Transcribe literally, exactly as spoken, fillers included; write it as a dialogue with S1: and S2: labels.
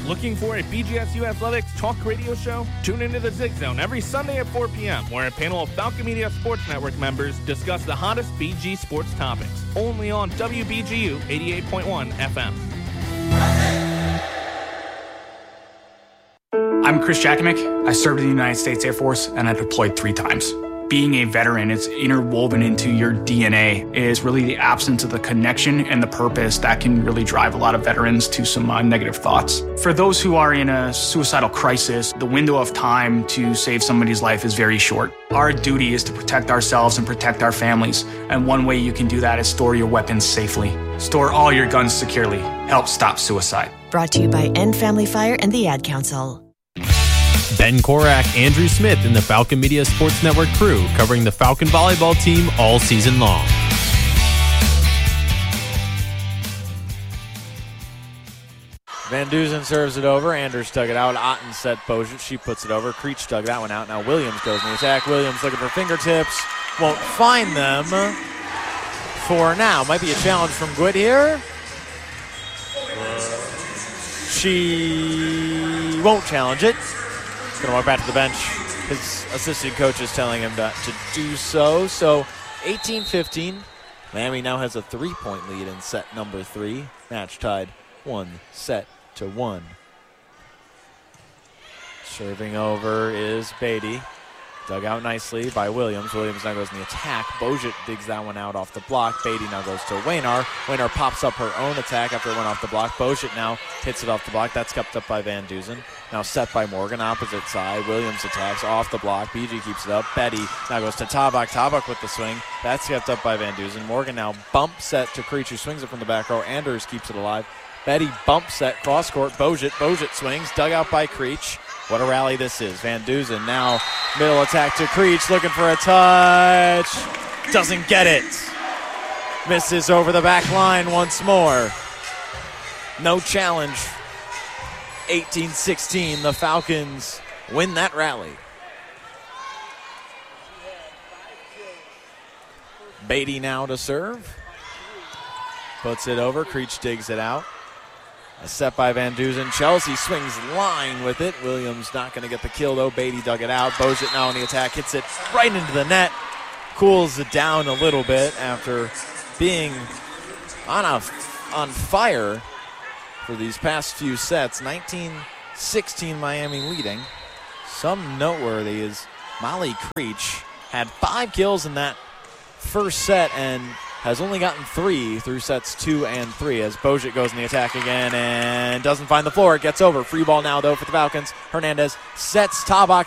S1: Looking for a B G S U Athletics talk radio show? Tune into the Zig Zone every Sunday at four p.m., where a panel of Falcon Media Sports Network members discuss the hottest B G sports topics. Only on W B G U eighty-eight point one F M.
S2: I'm Chris Jakimick. I served in the United States Air Force, and I deployed three times. Being a veteran, it's interwoven into your D N A. It is really the absence of the connection and the purpose that can really drive a lot of veterans to some uh, negative thoughts. For those who are in a suicidal crisis, the window of time to save somebody's life is very short. Our duty is to protect ourselves and protect our families, and one way you can do that is store your weapons safely. Store all your guns securely. Help stop suicide.
S3: Brought to you by End Family Fire and the Ad Council.
S4: Ben Korak, Andrew Smith, and the Falcon Media Sports Network crew covering the Falcon volleyball team all season long.
S5: Van Dusen serves it over. Anders dug it out. Otten set Bozic. She puts it over. Creech dug that one out. Now Williams goes in the attack. Williams looking for fingertips. Won't find them for now. Might be a challenge from Gwit here. She won't challenge it. Going to walk back to the bench. His assistant coach is telling him to, to do so. So eighteen fifteen. Miami now has a three-point lead in set number three. Match tied one set to one. Serving over is Beatty. Dug out nicely by Williams. Williams now goes in the attack. Bozic digs that one out off the block. Beatty now goes to Waynar. Waynar pops up her own attack after it went off the block. Bozic now hits it off the block. That's kept up by Van Dusen. Now set by Morgan, opposite side. Williams attacks off the block. B G keeps it up. Betty now goes to Tabak. Tabak with the swing. That's kept up by Van Dusen. Morgan now bump set to Creech, who swings it from the back row. Anders keeps it alive. Betty bump set cross court. Bozic. Bozic swings. Dug out by Creech. What a rally this is. Van Dusen now middle attack to Creech, looking for a touch. Doesn't get it. Misses over the back line once more. No challenge. eighteen sixteen, the Falcons win that rally. Beatty now to serve. Puts it over. Creech digs it out. A set by Van Dusen. Chelsea swings line with it. Williams not going to get the kill, though. Beatty dug it out. Bozic now on the attack. Hits it right into the net. Cools it down a little bit after being on, a, on fire for these past few sets. nineteen sixteen Miami leading. Some noteworthy is Molly Creech had five kills in that first set and has only gotten three through sets two and three as Bozic goes in the attack again and doesn't find the floor. It gets over. Free ball now, though, for the Falcons. Hernandez sets Tabak.